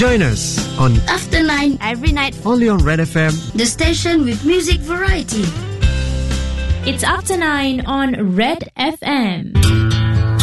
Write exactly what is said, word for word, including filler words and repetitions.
Join us on After nine every night, only on Red F M, the station with music variety. It's After nine on Red F M.